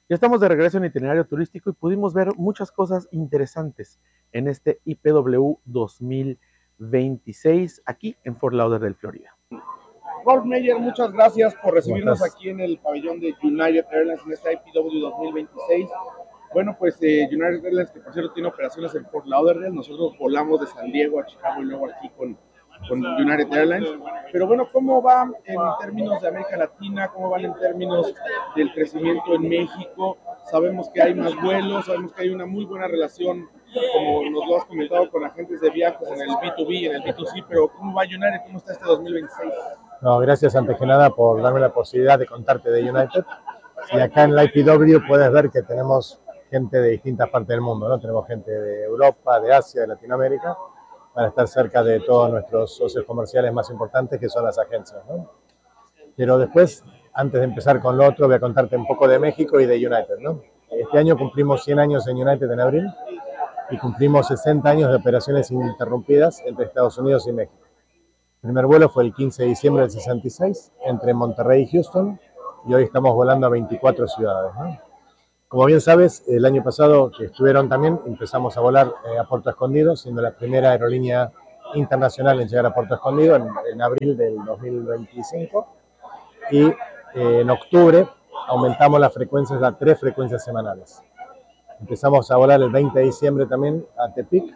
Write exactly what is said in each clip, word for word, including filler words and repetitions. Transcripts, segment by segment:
Ya estamos de regreso en Itinerario Turístico y pudimos ver muchas cosas interesantes en este I P W dos mil veintiséis aquí en Fort Lauderdale, Florida. Rolf Meyer, muchas gracias por recibirnos aquí en el pabellón de United Airlines en este I P W dos mil veintiséis. Bueno, pues eh, United Airlines, que por cierto tiene operaciones en Fort Lauderdale, nosotros volamos de San Diego a Chicago y luego aquí con, con United Airlines. Pero bueno, ¿cómo va en términos de América Latina? ¿Cómo van en términos del crecimiento en México? Sabemos que hay más vuelos, sabemos que hay una muy buena relación, como nos lo has comentado, con agentes de viajes en el B dos B, en el B dos C, pero ¿cómo va United? ¿Cómo está este dos mil veintiséis? No, gracias antes que nada por darme la posibilidad de contarte de United. Y acá en la I P W puedes ver que tenemos gente de distintas partes del mundo, ¿no? Tenemos gente de Europa, de Asia, de Latinoamérica, para estar cerca de todos nuestros socios comerciales más importantes, que son las agencias, ¿no? Pero después, antes de empezar con lo otro, voy a contarte un poco de México y de United, ¿no? Este año cumplimos cien años en United en abril y cumplimos sesenta años de operaciones ininterrumpidas entre Estados Unidos y México. El primer vuelo fue el quince de diciembre del sesenta y seis entre Monterrey y Houston y hoy estamos volando a veinticuatro ciudades, ¿no? Como bien sabes, el año pasado que estuvieron también empezamos a volar eh, a Puerto Escondido, siendo la primera aerolínea internacional en llegar a Puerto Escondido en, en abril del dos mil veinticinco y eh, en octubre aumentamos las frecuencias a tres frecuencias semanales. Empezamos a volar el veinte de diciembre también a Tepic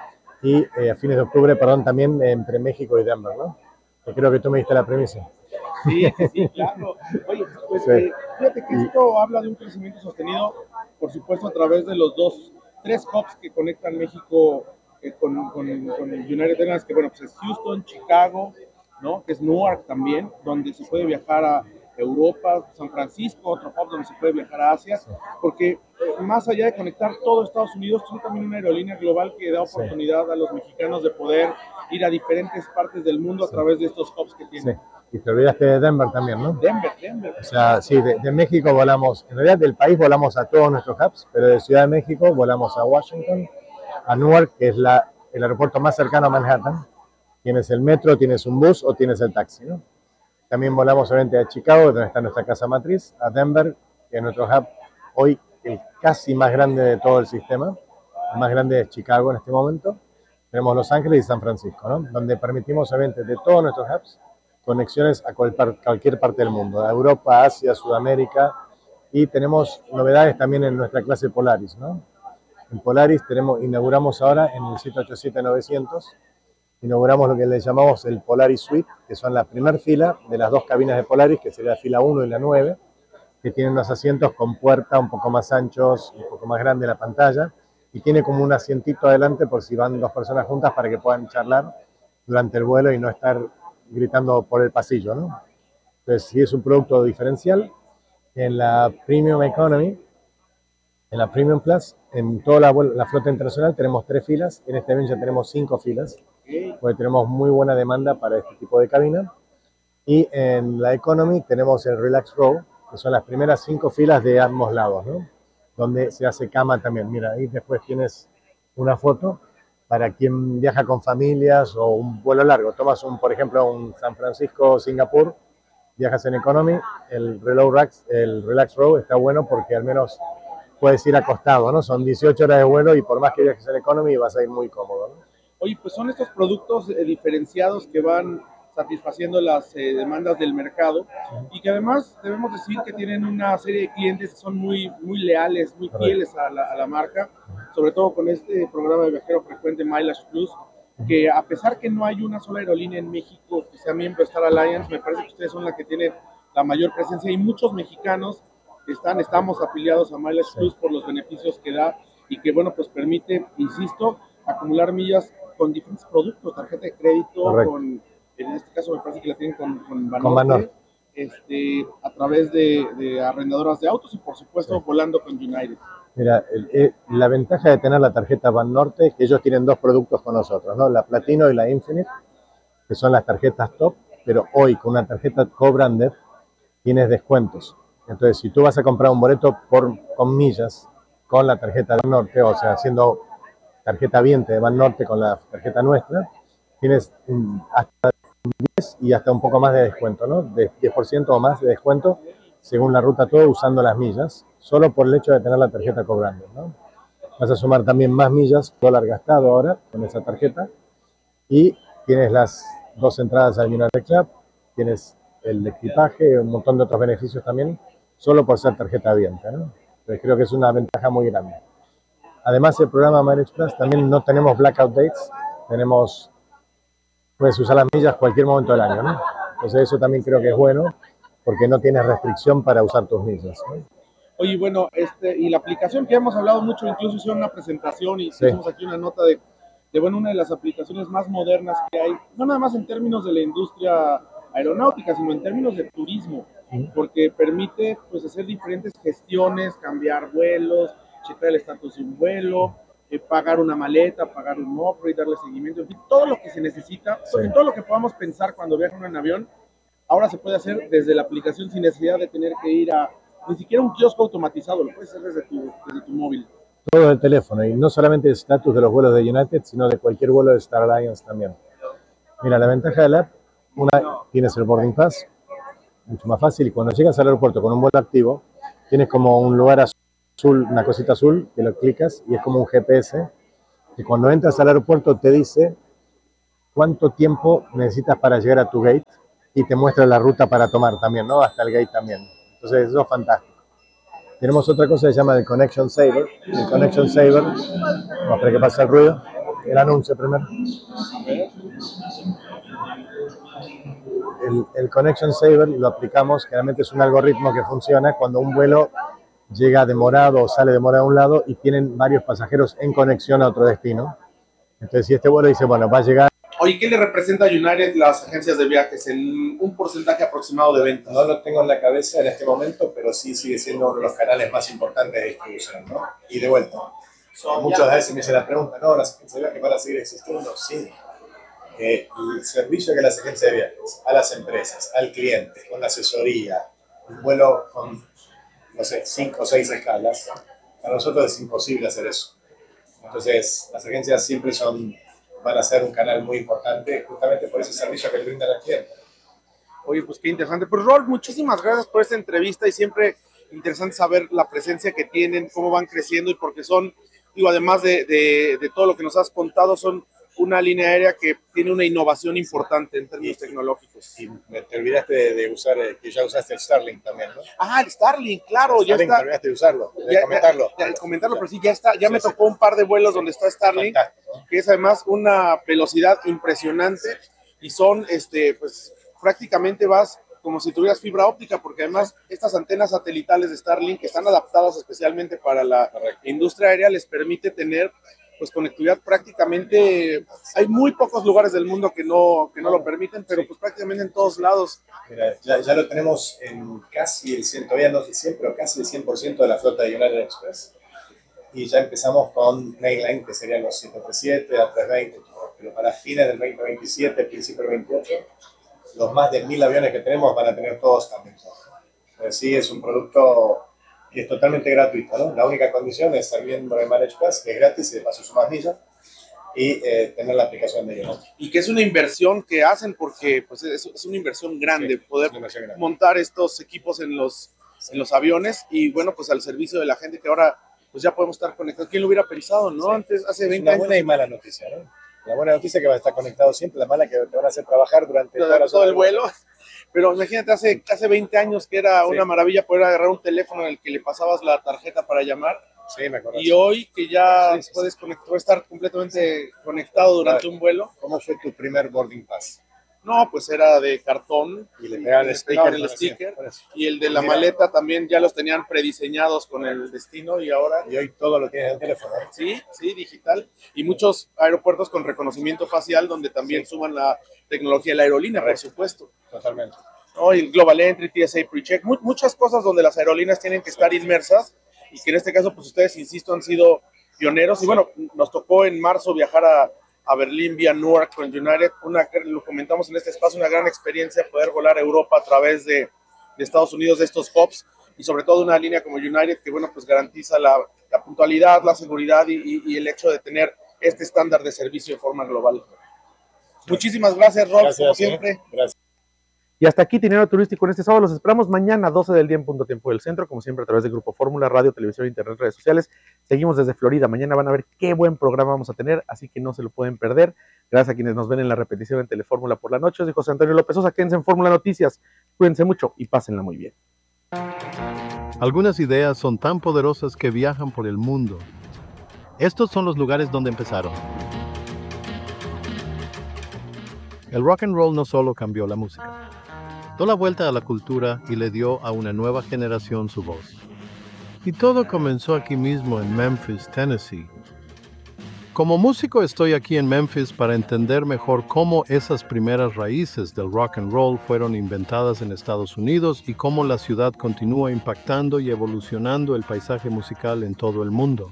y eh, a fines de octubre, perdón, también entre México y Denver, ¿no? Que creo que tú me diste la premisa. Sí, sí, sí, claro. Oye, pues sí. eh, fíjate que esto habla de un crecimiento sostenido, por supuesto, a través de los dos, tres hubs que conectan México eh, con, con, con United Airlines, que bueno, pues es Houston, Chicago, ¿no? Que es Newark también, donde se puede viajar a Europa, San Francisco, otro hub donde se puede viajar a Asia, porque eh, más allá de conectar todo Estados Unidos, son también una aerolínea global que da oportunidad sí. a los mexicanos de poder ir a diferentes partes del mundo sí. a través de estos hubs que tienen. Sí. Y te olvidaste de Denver también, ¿no? Denver, Denver. O sea, sí, de, de México volamos, en realidad del país volamos a todos nuestros hubs, pero de Ciudad de México volamos a Washington, a Newark, que es la, el aeropuerto más cercano a Manhattan. Tienes el metro, tienes un bus o tienes el taxi, ¿no? También volamos obviamente a Chicago, donde está nuestra casa matriz, a Denver, que es nuestro hub hoy el casi más grande de todo el sistema. El más grande es Chicago en este momento. Tenemos Los Ángeles y San Francisco, ¿no? Donde permitimos obviamente de todos nuestros hubs conexiones a cualquier parte del mundo, a Europa, Asia, Sudamérica, y tenemos novedades también en nuestra clase Polaris, ¿no? En Polaris tenemos, inauguramos ahora en el siete ochenta y siete novecientos, inauguramos lo que le llamamos el Polaris Suite, que son la primera fila de las dos cabinas de Polaris, que sería la fila uno y la nueve, que tienen unos asientos con puerta un poco más anchos, un poco más grande la pantalla, y tiene como un asientito adelante por si van dos personas juntas para que puedan charlar durante el vuelo y no estar gritando por el pasillo, ¿no? Entonces, sí es un producto diferencial. En la Premium Economy, en la Premium Plus, en toda la, la flota internacional tenemos tres filas, en este avión ya tenemos cinco filas, porque tenemos muy buena demanda para este tipo de cabina. Y en la Economy tenemos el Relax Row, que son las primeras cinco filas de ambos lados, ¿no? Donde se hace cama también. Mira, ahí después tienes una foto para quien viaja con familias o un vuelo largo. Tomas, un, por ejemplo, un San Francisco-Singapur, viajas en Economy, el Relax, el Relax Row está bueno porque al menos puedes ir acostado, ¿no? Son dieciocho horas de vuelo y por más que viajes en Economy vas a ir muy cómodo, ¿no? Oye, pues son estos productos eh, diferenciados que van satisfaciendo las eh, demandas del mercado y que además debemos decir que tienen una serie de clientes que son muy, muy leales, muy fieles a la, a la marca, sobre todo con este programa de viajero frecuente Mileage Plus, que a pesar que no hay una sola aerolínea en México que sea miembro de Star Alliance, me parece que ustedes son la que tiene la mayor presencia y muchos mexicanos están, estamos afiliados a Mileage sí. Plus por los beneficios que da y que, bueno, pues permite, insisto, acumular millas con diferentes productos, tarjeta de crédito, Correcto. con, en este caso me parece que la tienen con, con Banorte, este, a través de, de arrendadoras de autos y por supuesto sí. volando con United. Mira, el, el, la ventaja de tener la tarjeta Banorte es que ellos tienen dos productos con nosotros, ¿no? La Platino y la Infinite, que son las tarjetas top, pero hoy con una tarjeta co-branded tienes descuentos. Entonces, si tú vas a comprar un boleto por, con millas con la tarjeta Banorte, o sea, haciendo tarjeta viente de Banorte con la tarjeta nuestra, tienes hasta diez y hasta un poco más de descuento, ¿no? De diez por ciento o más de descuento según la ruta todo, usando las millas, solo por el hecho de tener la tarjeta cobrando, ¿no? Vas a sumar también más millas, dólar gastado ahora con esa tarjeta, y tienes las dos entradas al United Club, tienes el equipaje, un montón de otros beneficios también, solo por ser tarjeta abierta, ¿no? Entonces creo que es una ventaja muy grande. Además, el programa Mileage Plus también no tenemos blackout dates, tenemos, puedes usar las millas cualquier momento del año, ¿no? Entonces eso también creo que es bueno, porque no tienes restricción para usar tus millas, ¿no? Oye, bueno, este, y la aplicación que hemos hablado mucho, incluso hicieron una presentación y Sí. hicimos aquí una nota de, de, bueno, una de las aplicaciones más modernas que hay, no nada más en términos de la industria aeronáutica, sino en términos de turismo, porque permite pues hacer diferentes gestiones, cambiar vuelos, checar el estatus de un vuelo, eh, pagar una maleta, pagar un upgrade, darle seguimiento, en fin, todo lo que se necesita, Sí. todo lo que podamos pensar cuando viajan en avión, ahora se puede hacer desde la aplicación sin necesidad de tener que ir a ni siquiera un kiosco automatizado, lo puedes hacer desde tu, desde tu móvil. Todo el teléfono, y no solamente el estatus de los vuelos de United, sino de cualquier vuelo de Star Alliance también. Mira, la ventaja de la app, una, tienes el boarding pass, mucho más fácil, y cuando llegas al aeropuerto con un vuelo activo, tienes como un lugar azul, una cosita azul, que lo clicas y es como un G P S, y cuando entras al aeropuerto te dice cuánto tiempo necesitas para llegar a tu gate, y te muestra la ruta para tomar también, ¿no? Hasta el gate también. Entonces eso es fantástico. Tenemos otra cosa que se llama el Connection Saver. El Connection Saver, vamos a esperar que pase el ruido, el anuncio primero. El, el Connection Saver lo aplicamos, generalmente es un algoritmo que funciona cuando un vuelo llega demorado o sale demorado a un lado y tienen varios pasajeros en conexión a otro destino. Entonces si este vuelo dice, bueno, va a llegar... Oye, ¿qué le representa a United las agencias de viajes en un porcentaje aproximado de ventas? No lo tengo en la cabeza en este momento, pero sí sigue siendo uno de los canales más importantes de distribución, ¿no? Y de vuelta. Muchas veces me hacen la pregunta, ¿no? ¿Las agencias de viajes van a seguir existiendo? Sí. Eh, el servicio que las agencias de viajes a las empresas, al cliente, con la asesoría, un vuelo con, no sé, cinco o seis escalas, para nosotros es imposible hacer eso. Entonces, las agencias siempre son... van a ser un canal muy importante justamente por ese servicio que le brindan al cliente. Oye, pues qué interesante. Pues Rolf, muchísimas gracias por esta entrevista y siempre interesante saber la presencia que tienen, cómo van creciendo y porque son, digo, además de, de, de todo lo que nos has contado, son una línea aérea que tiene una innovación importante en términos y, tecnológicos. Y te olvidaste de, de usar, que ya usaste el Starlink también, ¿no? Ah, el Starlink, claro, el ya Starlink, está. te olvidaste de usarlo, de ya, comentarlo. Ya, ya, comentarlo, pero sí, ya está, ya sí, me sí. tocó un par de vuelos donde está Starlink, fantástico, que es además una velocidad impresionante y son, este, pues, prácticamente vas como si tuvieras fibra óptica, porque además estas antenas satelitales de Starlink que están adaptadas especialmente para la Correcto. industria aérea les permite tener pues conectividad prácticamente, hay muy pocos lugares del mundo que no, que no lo permiten, pero sí. pues prácticamente en todos lados. Mira, ya, ya lo tenemos en casi el cien, todavía no sé cien, pero casi el cien por ciento de la flota de United Express. Y ya empezamos con Mainline, que serían los siete treinta y siete, A trescientos veinte, pero para fines del veinte veintisiete, principio del veintiocho, los más de mil aviones que tenemos van a tener todos también. Entonces sí, es un producto que es totalmente gratuito, ¿no? La única condición es ser miembro de Mileage Plus, que es gratis y de paso sumas millas, y eh, tener la aplicación de United. Y que es una inversión que hacen porque pues, es, es una inversión grande, sí, poder inversión grande. montar estos equipos en los, sí. en los aviones y bueno, pues al servicio de la gente que ahora pues ya podemos estar conectados. ¿Quién lo hubiera pensado, no? Sí. Antes, hace veinte años. Una buena y mala noticia, ¿no? La buena noticia es que vas a estar conectado siempre, la mala es que te van a hacer trabajar durante todo, todo el vuelo. Pero imagínate, hace, hace veinte años que era sí. una maravilla poder agarrar un teléfono en el que le pasabas la tarjeta para llamar. Sí, me acuerdo. Y hoy que ya sí, sí, puedes, conect, puedes estar completamente conectado durante un vuelo. ¿Cómo fue tu primer boarding pass? No, pues era de cartón. Y le pegaban el sticker. El sticker y el de la Mira. maleta también ya los tenían prediseñados con el destino y ahora... Y hoy todo lo tienes en el teléfono. ¿eh? Sí, sí, digital. Y muchos aeropuertos con reconocimiento facial donde también sí. suman la tecnología de la aerolínea, Correcto. por supuesto. Totalmente. ¿No? Y el Global Entry, T S A PreCheck, muchas cosas donde las aerolíneas tienen que estar inmersas y que en este caso, pues ustedes, insisto, han sido pioneros. Y bueno, nos tocó en marzo viajar a, a Berlín vía Newark con United. Una, lo comentamos en este espacio, una gran experiencia poder volar a Europa a través de, de Estados Unidos, de estos hubs, y sobre todo una línea como United que, bueno, pues garantiza la, la puntualidad, la seguridad y, y, y el hecho de tener este estándar de servicio de forma global. Muchísimas gracias, Rob, como siempre. Gracias. Y hasta aquí Itinerario Turístico en este sábado. Los esperamos mañana, doce del día en punto tiempo del centro, como siempre a través de Grupo Fórmula, radio, televisión, internet, redes sociales. Seguimos desde Florida. Mañana van a ver qué buen programa vamos a tener, así que no se lo pueden perder. Gracias a quienes nos ven en la repetición en Telefórmula por la noche. Yo soy José Antonio López Sosa. Quédense en Fórmula Noticias. Cuídense mucho y pásenla muy bien. Algunas ideas son tan poderosas que viajan por el mundo. Estos son los lugares donde empezaron. El rock and roll no solo cambió la música, dio la vuelta a la cultura y le dio a una nueva generación su voz. Y todo comenzó aquí mismo en Memphis, Tennessee. Como músico estoy aquí en Memphis para entender mejor cómo esas primeras raíces del rock and roll fueron inventadas en Estados Unidos y cómo la ciudad continúa impactando y evolucionando el paisaje musical en todo el mundo.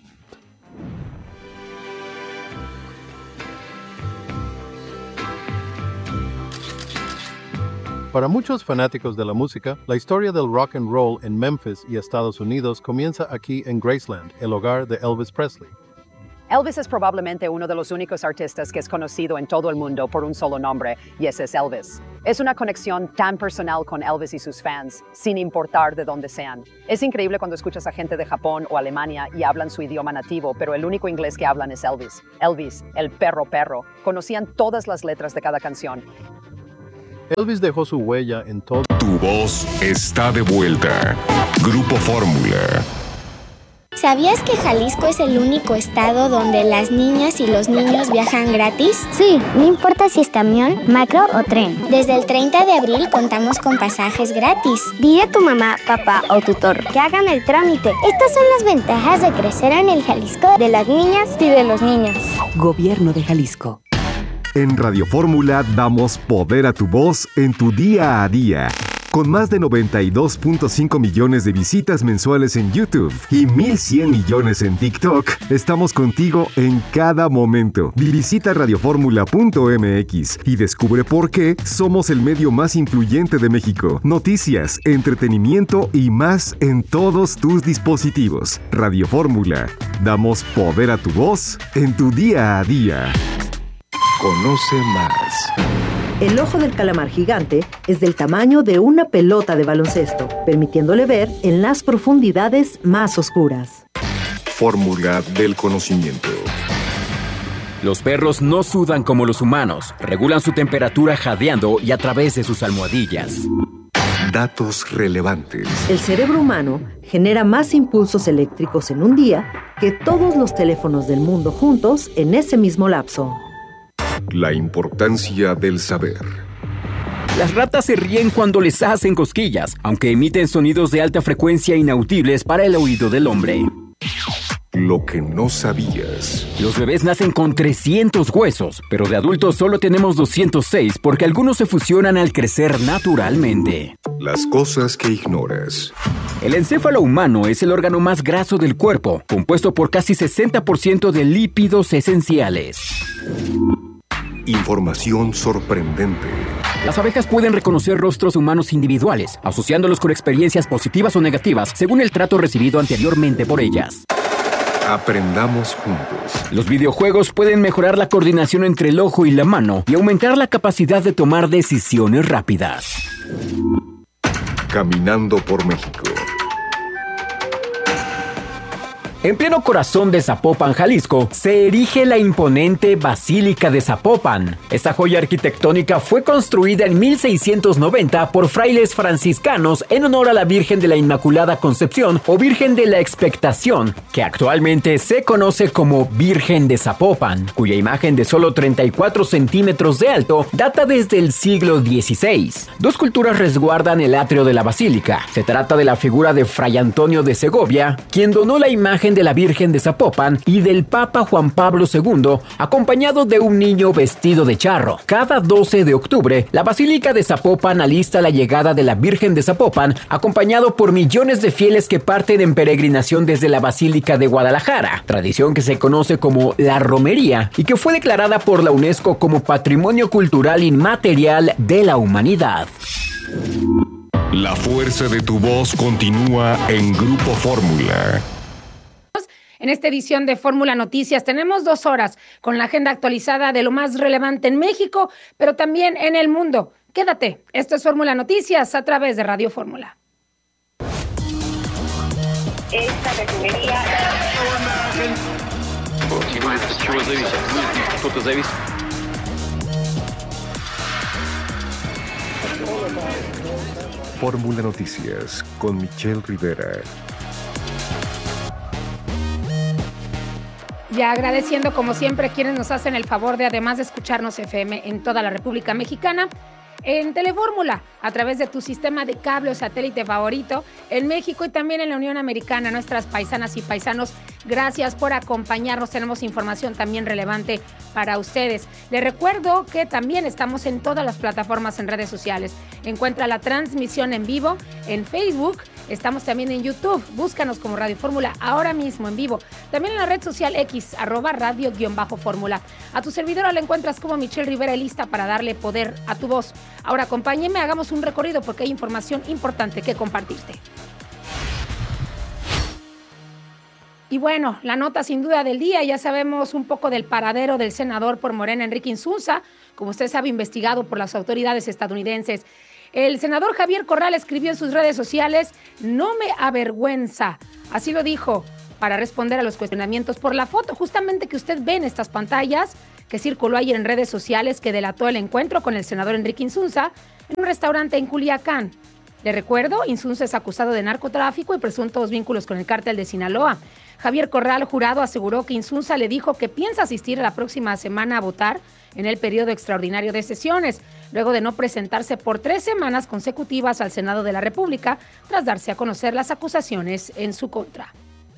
Para muchos fanáticos de la música, la historia del rock and roll en Memphis y Estados Unidos comienza aquí en Graceland, el hogar de Elvis Presley. Elvis es probablemente uno de los únicos artistas que es conocido en todo el mundo por un solo nombre, y ese es Elvis. Es una conexión tan personal con Elvis y sus fans, sin importar de dónde sean. Es increíble cuando escuchas a gente de Japón o Alemania y hablan su idioma nativo, pero el único inglés que hablan es Elvis. Elvis, el perro perro. Conocían todas las letras de cada canción. Elvis dejó su huella en todo. Tu voz está de vuelta. Grupo Fórmula. ¿Sabías que Jalisco es el único estado donde las niñas y los niños viajan gratis? Sí, no importa si es camión, macro o tren. Desde el treinta de abril contamos con pasajes gratis. Dile a tu mamá, papá o tutor que hagan el trámite. Estas son las ventajas de crecer en el Jalisco de las niñas y de los niños. Gobierno de Jalisco. En Radio Fórmula damos poder a tu voz en tu día a día. Con más de noventa y dos punto cinco millones de visitas mensuales en YouTube y mil cien millones en TikTok, estamos contigo en cada momento. Visita radioformula punto m x y descubre por qué somos el medio más influyente de México. Noticias, entretenimiento y más en todos tus dispositivos. Radio Fórmula. Damos poder a tu voz en tu día a día. Conoce más. El ojo del calamar gigante es del tamaño de una pelota de baloncesto, permitiéndole ver en las profundidades más oscuras. Fórmula del conocimiento. Los perros no sudan como los humanos, regulan su temperatura jadeando y a través de sus almohadillas. Datos relevantes. El cerebro humano genera más impulsos eléctricos en un día que todos los teléfonos del mundo juntos en ese mismo lapso. La importancia del saber. Las ratas se ríen cuando les hacen cosquillas, aunque emiten sonidos de alta frecuencia inaudibles para el oído del hombre. Lo que no sabías. Los bebés nacen con trescientos huesos, pero de adultos solo tenemos doscientos seis porque algunos se fusionan al crecer naturalmente. Las cosas que ignoras. El encéfalo humano es el órgano más graso del cuerpo, compuesto por casi sesenta por ciento de lípidos esenciales. Información sorprendente. Las abejas pueden reconocer rostros humanos individuales, asociándolos con experiencias positivas o negativas según el trato recibido anteriormente por ellas. Aprendamos juntos. Los videojuegos pueden mejorar la coordinación entre el ojo y la mano y aumentar la capacidad de tomar decisiones rápidas. Caminando por México. En pleno corazón de Zapopan, Jalisco, se erige la imponente Basílica de Zapopan. Esta joya arquitectónica fue construida en mil seiscientos noventa por frailes franciscanos en honor a la Virgen de la Inmaculada Concepción o Virgen de la Expectación, que actualmente se conoce como Virgen de Zapopan, cuya imagen de solo treinta y cuatro centímetros de alto data desde el siglo dieciséis. Dos culturas resguardan el atrio de la basílica. Se trata de la figura de Fray Antonio de Segovia, quien donó la imagen de la Virgen de Zapopan, y del Papa Juan Pablo segundo, acompañado de un niño vestido de charro. Cada doce de octubre, la Basílica de Zapopan alista la llegada de la Virgen de Zapopan, acompañado por millones de fieles que parten en peregrinación desde la Basílica de Guadalajara, tradición que se conoce como la romería y que fue declarada por la UNESCO como Patrimonio Cultural Inmaterial de la Humanidad. La fuerza de tu voz continúa en Grupo Fórmula. En esta edición de Fórmula Noticias tenemos dos horas con la agenda actualizada de lo más relevante en México, pero también en el mundo. Quédate, esto es Fórmula Noticias a través de Radio Fórmula. Esta refinería... Fórmula Noticias con Michelle Rivera. Y agradeciendo como siempre a quienes nos hacen el favor de, además de escucharnos F M en toda la República Mexicana, en Telefórmula, a través de tu sistema de cable o satélite favorito, en México y también en la Unión Americana, nuestras paisanas y paisanos, gracias por acompañarnos, tenemos información también relevante para ustedes. Les recuerdo que también estamos en todas las plataformas en redes sociales. Encuentra la transmisión en vivo en Facebook, estamos también en YouTube, búscanos como Radio Fórmula ahora mismo en vivo. También en la red social X, arroba radio-fórmula. A tu servidora la encuentras como Michelle Rivera, lista para darle poder a tu voz. Ahora acompáñenme, hagamos un recorrido porque hay información importante que compartirte. Y bueno, la nota sin duda del día, ya sabemos un poco del paradero del senador por Morena, Enrique Insunza, como usted sabe, investigado por las autoridades estadounidenses. El senador Javier Corral escribió en sus redes sociales: "No me avergüenza", así lo dijo, para responder a los cuestionamientos por la foto justamente que usted ve en estas pantallas, que circuló ayer en redes sociales, que delató el encuentro con el senador Enrique Insunza en un restaurante en Culiacán. Le recuerdo, Insunza es acusado de narcotráfico y presuntos vínculos con el cártel de Sinaloa. Javier Corral, jurado, aseguró que Insunza le dijo que piensa asistir la próxima semana a votar en el periodo extraordinario de sesiones, luego de no presentarse por tres semanas consecutivas al Senado de la República, tras darse a conocer las acusaciones en su contra.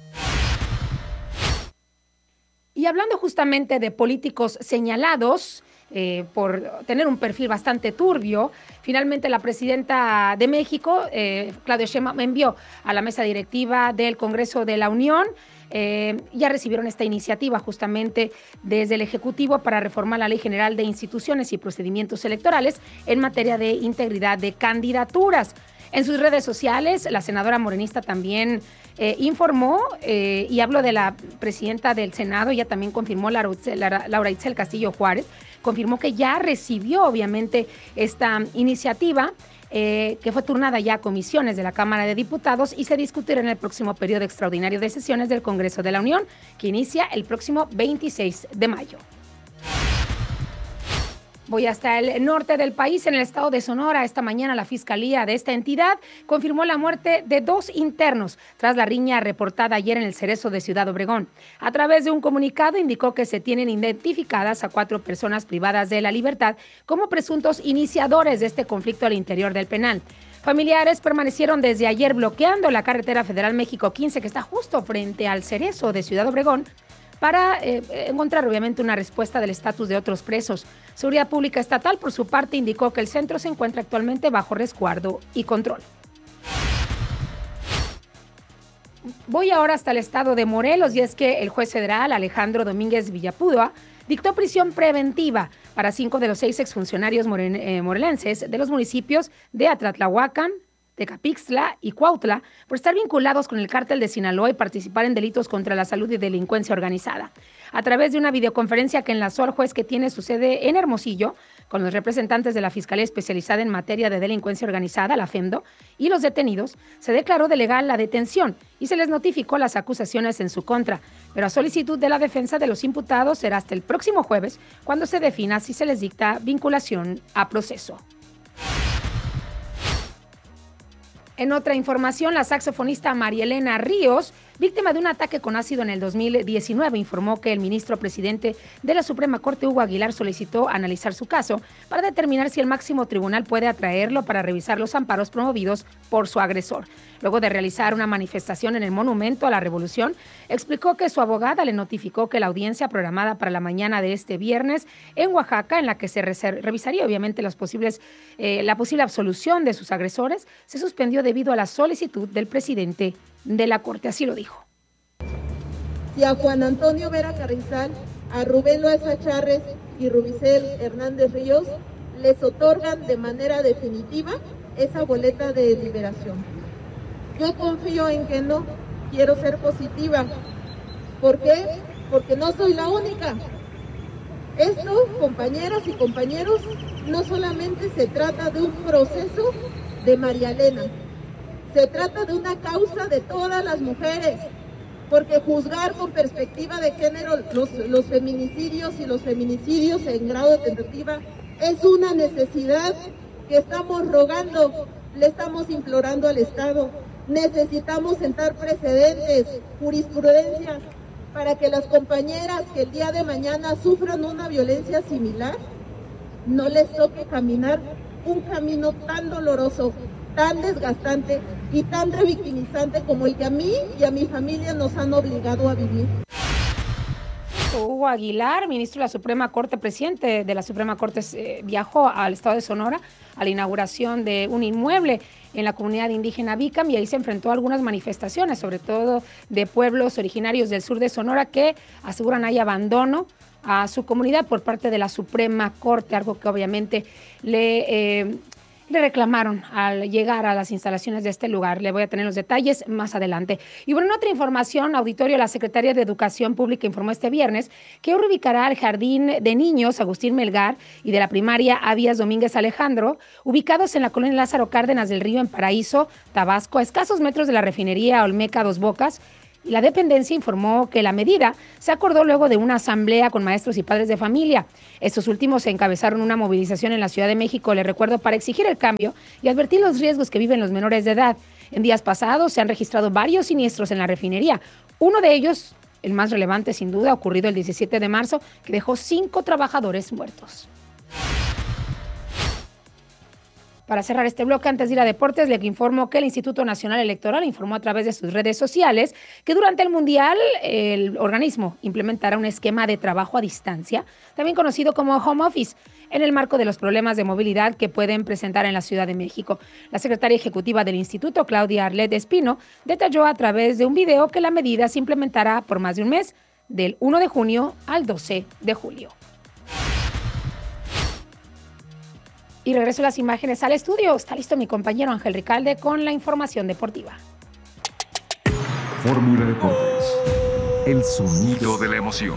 Y hablando justamente de políticos señalados eh, por tener un perfil bastante turbio, finalmente la presidenta de México, eh, Claudia Sheinbaum, envió a la mesa directiva del Congreso de la Unión. Eh, ya recibieron esta iniciativa justamente desde el Ejecutivo para reformar la Ley General de Instituciones y Procedimientos Electorales en materia de integridad de candidaturas. En sus redes sociales, la senadora morenista también eh, informó eh, y habló de la presidenta del Senado, ella también confirmó, Laura Itzel, Laura Itzel Castillo Juárez, confirmó que ya recibió obviamente esta iniciativa, eh, que fue turnada ya a comisiones de la Cámara de Diputados y se discutirá en el próximo periodo extraordinario de sesiones del Congreso de la Unión, que inicia el próximo veintiséis de mayo. Voy hasta el norte del país, en el estado de Sonora. Esta mañana la fiscalía de esta entidad confirmó la muerte de dos internos tras la riña reportada ayer en el Cerezo de Ciudad Obregón. A través de un comunicado indicó que se tienen identificadas a cuatro personas privadas de la libertad como presuntos iniciadores de este conflicto al interior del penal. Familiares permanecieron desde ayer bloqueando la carretera federal México quince, que está justo frente al Cerezo de Ciudad Obregón, para eh, encontrar obviamente una respuesta del estatus de otros presos. Seguridad Pública Estatal, por su parte, indicó que el centro se encuentra actualmente bajo resguardo y control. Voy ahora hasta el estado de Morelos, y es que el juez federal Alejandro Domínguez Villapúdoa dictó prisión preventiva para cinco de los seis exfuncionarios moren, eh, morelenses de los municipios de Atlatlahuacán, Tecapixtla y Cuautla por estar vinculados con el cártel de Sinaloa y participar en delitos contra la salud y delincuencia organizada. A través de una videoconferencia que enlazó al juez que tiene su sede en Hermosillo con los representantes de la Fiscalía Especializada en Materia de Delincuencia Organizada, la FEMDO, y los detenidos, se declaró de legal la detención y se les notificó las acusaciones en su contra, pero a solicitud de la defensa de los imputados será hasta el próximo jueves cuando se defina si se les dicta vinculación a proceso. En otra información, la saxofonista María Elena Ríos, víctima de un ataque con ácido en el dos mil diecinueve, informó que el ministro presidente de la Suprema Corte, Hugo Aguilar, solicitó analizar su caso para determinar si el máximo tribunal puede atraerlo para revisar los amparos promovidos por su agresor. Luego de realizar una manifestación en el Monumento a la Revolución, explicó que su abogada le notificó que la audiencia programada para la mañana de este viernes en Oaxaca, en la que se revisaría obviamente los posibles, eh, la posible absolución de sus agresores, se suspendió debido a la solicitud del presidente de la Corte. Así lo dijo. Si a Juan Antonio Vera Carrizal, a Rubén Loaiza Charres y Rubicel Hernández Ríos les otorgan de manera definitiva esa boleta de liberación. Yo confío en que no, quiero ser positiva. ¿Por qué? Porque no soy la única. Esto, compañeras y compañeros, no solamente se trata de un proceso de María Elena, se trata de una causa de todas las mujeres, porque juzgar con perspectiva de género los, los feminicidios y los feminicidios en grado de tentativa es una necesidad que estamos rogando, le estamos implorando al Estado. Necesitamos sentar precedentes, jurisprudencia, para que las compañeras que el día de mañana sufran una violencia similar, no les toque caminar un camino tan doloroso, tan desgastante y tan revictimizante como el que a mí y a mi familia nos han obligado a vivir. Hugo Aguilar, ministro de la Suprema Corte, presidente de la Suprema Corte, eh, viajó al estado de Sonora a la inauguración de un inmueble en la comunidad indígena Bicam, y ahí se enfrentó a algunas manifestaciones, sobre todo de pueblos originarios del sur de Sonora, que aseguran hay abandono a su comunidad por parte de la Suprema Corte, algo que obviamente le... Eh, le reclamaron al llegar a las instalaciones de este lugar. Le voy a tener los detalles más adelante. Y bueno, en otra información, auditorio, la Secretaría de Educación Pública informó este viernes que ubicará al Jardín de Niños Agustín Melgar y de la primaria Avías Domínguez Alejandro, ubicados en la colonia Lázaro Cárdenas del Río, en Paraíso, Tabasco, a escasos metros de la refinería Olmeca Dos Bocas. La dependencia informó que la medida se acordó luego de una asamblea con maestros y padres de familia. Estos últimos encabezaron una movilización en la Ciudad de México, le recuerdo, para exigir el cambio y advertir los riesgos que viven los menores de edad. En días pasados se han registrado varios siniestros en la refinería. Uno de ellos, el más relevante sin duda, ocurrido el diecisiete de marzo, que dejó cinco trabajadores muertos. Para cerrar este bloque, antes de ir a deportes, le informo que el Instituto Nacional Electoral informó a través de sus redes sociales que durante el Mundial el organismo implementará un esquema de trabajo a distancia, también conocido como home office, en el marco de los problemas de movilidad que pueden presentar en la Ciudad de México. La secretaria ejecutiva del instituto, Claudia Arlet Espino, detalló a través de un video que la medida se implementará por más de un mes, del primero de junio al doce de julio. Y regreso las imágenes al estudio. Está listo mi compañero Ángel Ricalde con la información deportiva. Fórmula Deportes. El sonido de la emoción.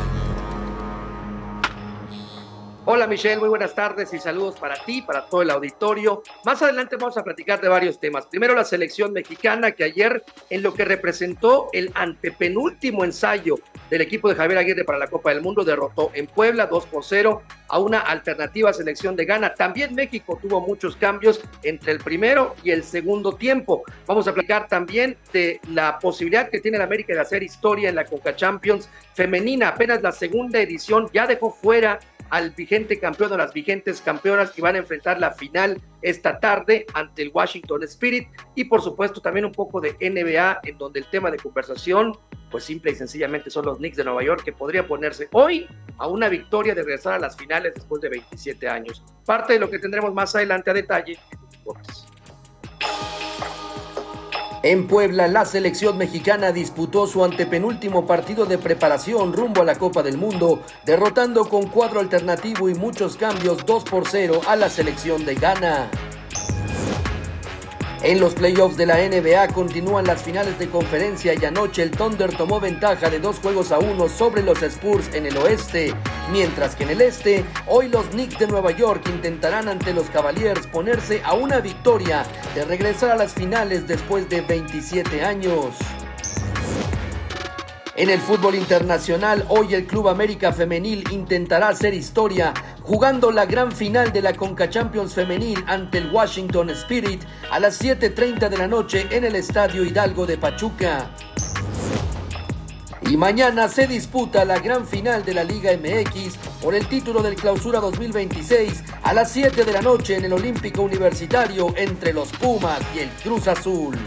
Hola Michelle, muy buenas tardes y saludos para ti, para todo el auditorio. Más adelante vamos a platicar de varios temas. Primero la selección mexicana, que ayer, en lo que representó el antepenúltimo ensayo del equipo de Javier Aguirre para la Copa del Mundo, derrotó en Puebla dos por cero a una alternativa selección de Ghana. También México tuvo muchos cambios entre el primero y el segundo tiempo. Vamos a platicar también de la posibilidad que tiene el América de hacer historia en la Conca Champions femenina. Apenas la segunda edición ya dejó fuera al vigente campeón o las vigentes campeonas, que van a enfrentar la final esta tarde ante el Washington Spirit, y por supuesto también un poco de N B A, en donde el tema de conversación pues simple y sencillamente son los Knicks de Nueva York, que podría ponerse hoy a una victoria de regresar a las finales después de veintisiete años. Parte de lo que tendremos más adelante a detalle en los deportes. En Puebla, la selección mexicana disputó su antepenúltimo partido de preparación rumbo a la Copa del Mundo, derrotando con cuadro alternativo y muchos cambios dos por cero a la selección de Ghana. En los playoffs de la N B A continúan las finales de conferencia y anoche el Thunder tomó ventaja de dos juegos a uno sobre los Spurs en el oeste, mientras que en el este, hoy los Knicks de Nueva York intentarán ante los Cavaliers ponerse a una victoria de regresar a las finales después de veintisiete años. En el fútbol internacional, hoy el Club América Femenil intentará hacer historia jugando la gran final de la Conca Champions Femenil ante el Washington Spirit a las siete treinta de la noche en el Estadio Hidalgo de Pachuca. Y mañana se disputa la gran final de la Liga M X por el título del Clausura dos mil veintiséis a las siete de la noche en el Olímpico Universitario entre los Pumas y el Cruz Azul.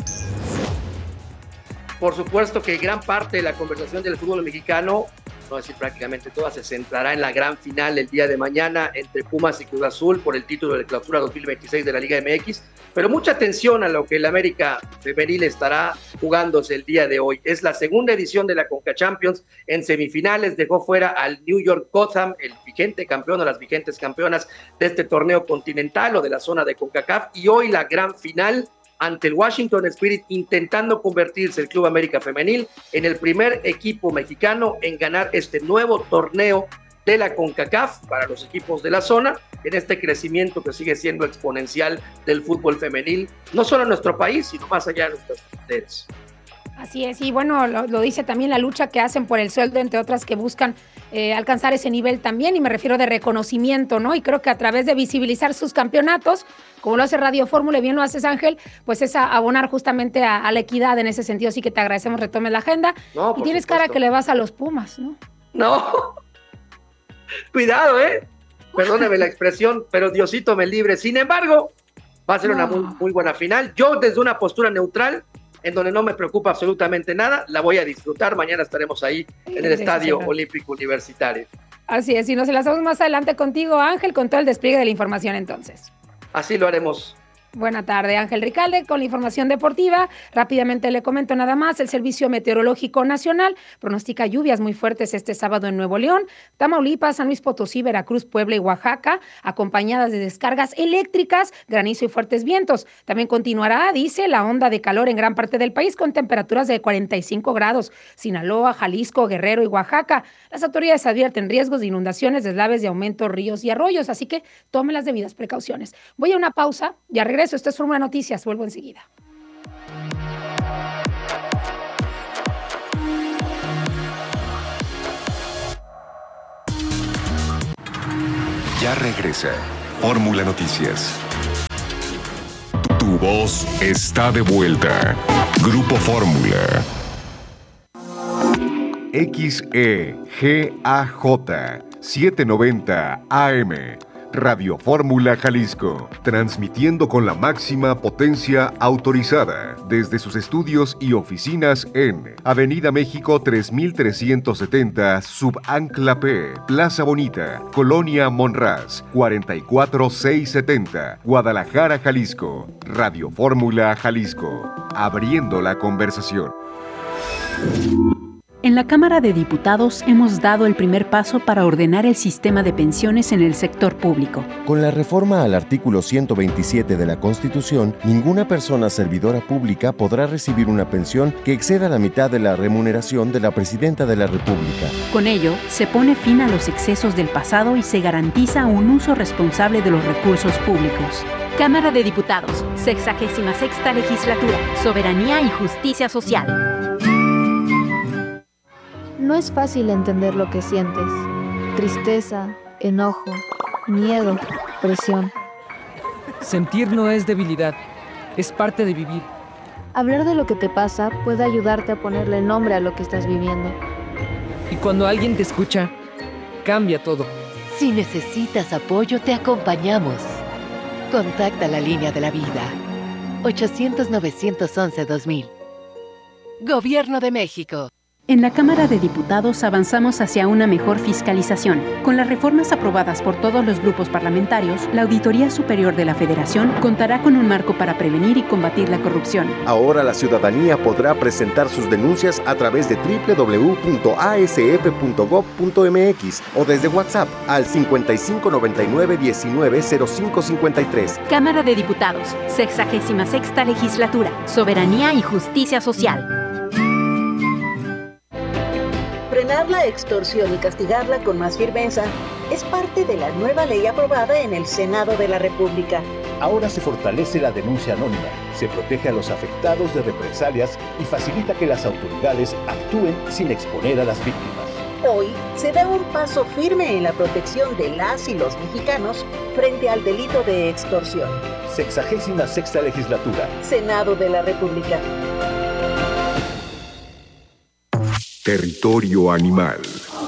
Por supuesto que gran parte de la conversación del fútbol mexicano, no decir prácticamente toda, se centrará en la gran final el día de mañana entre Pumas y Cruz Azul por el título de Clausura dos mil veintiséis de la Liga M X, pero mucha atención a lo que el América Femenil estará jugándose el día de hoy. Es la segunda edición de la Conca Champions. En semifinales dejó fuera al New York Gotham, el vigente campeón o las vigentes campeonas de este torneo continental o de la zona de CONCACAF, y hoy la gran final ante el Washington Spirit, intentando convertirse el Club América Femenil en el primer equipo mexicano en ganar este nuevo torneo de la CONCACAF para los equipos de la zona, en este crecimiento que sigue siendo exponencial del fútbol femenil, no solo en nuestro país, sino más allá de nuestras fronteras. Así es, y bueno, lo, lo dice también la lucha que hacen por el sueldo, entre otras que buscan eh, alcanzar ese nivel también, y me refiero de reconocimiento, ¿no? Y creo que a través de visibilizar sus campeonatos, como lo hace Radio Fórmula y bien lo haces, Ángel, pues es a abonar justamente a, a la equidad en ese sentido, así que te agradecemos, retomes la agenda. No, y tienes supuesto. Cara que le vas a los Pumas, ¿no? No, cuidado, ¿eh? Perdóneme la expresión, pero Diosito me libre. Sin embargo, va a ser no. una muy, muy buena final. Yo desde una postura neutral, en donde no me preocupa absolutamente nada, la voy a disfrutar. Mañana estaremos ahí en el Estadio Olímpico Universitario. Así es, y nos enlazamos más adelante contigo, Ángel, con todo el despliegue de la información entonces. Así lo haremos. Buena tarde, Ángel Ricalde, con la información deportiva. Rápidamente le comento nada más. El Servicio Meteorológico Nacional pronostica lluvias muy fuertes este sábado en Nuevo León, Tamaulipas, San Luis Potosí, Veracruz, Puebla y Oaxaca, acompañadas de descargas eléctricas, granizo y fuertes vientos. También continuará, dice, la onda de calor en gran parte del país con temperaturas de cuarenta y cinco grados. Sinaloa, Jalisco, Guerrero y Oaxaca. Las autoridades advierten riesgos de inundaciones, deslaves de aumento, ríos y arroyos, así que tome las debidas precauciones. Voy a una pausa, ya regreso. Esto es Fórmula Noticias, vuelvo enseguida. Ya regresa Fórmula Noticias. Tu, tu voz está de vuelta. Grupo Fórmula. X E G A J setecientos noventa A M. Radio Fórmula Jalisco, transmitiendo con la máxima potencia autorizada desde sus estudios y oficinas en Avenida México tres mil trescientos setenta, Subancla P, Plaza Bonita, Colonia Monraz, cuarenta y cuatro mil seiscientos setenta, Guadalajara, Jalisco. Radio Fórmula Jalisco, abriendo la conversación. En la Cámara de Diputados hemos dado el primer paso para ordenar el sistema de pensiones en el sector público. Con la reforma al artículo ciento veintisiete de la Constitución, ninguna persona servidora pública podrá recibir una pensión que exceda la mitad de la remuneración de la Presidenta de la República. Con ello, se pone fin a los excesos del pasado y se garantiza un uso responsable de los recursos públicos. Cámara de Diputados, sexagésima sexta legislatura, Soberanía y Justicia Social. No es fácil entender lo que sientes. Tristeza, enojo, miedo, presión. Sentir no es debilidad, es parte de vivir. Hablar de lo que te pasa puede ayudarte a ponerle nombre a lo que estás viviendo. Y cuando alguien te escucha, cambia todo. Si necesitas apoyo, te acompañamos. Contacta la línea de la vida. ochocientos, novecientos once, dos mil. Gobierno de México. En la Cámara de Diputados avanzamos hacia una mejor fiscalización. Con las reformas aprobadas por todos los grupos parlamentarios, la Auditoría Superior de la Federación contará con un marco para prevenir y combatir la corrupción. Ahora la ciudadanía podrá presentar sus denuncias a través de doble u doble u doble u punto a s f punto gob punto m x o desde WhatsApp al cincuenta y cinco noventa y nueve diecinueve cero cinco cincuenta y tres. Cámara de Diputados, sexagésima sexta legislatura, Soberanía y Justicia Social. Frenar la extorsión y castigarla con más firmeza es parte de la nueva ley aprobada en el Senado de la República. Ahora se fortalece la denuncia anónima, se protege a los afectados de represalias y facilita que las autoridades actúen sin exponer a las víctimas. Hoy se da un paso firme en la protección de las y los mexicanos frente al delito de extorsión. Sexagésima sexta legislatura. Senado de la República. Territorio animal.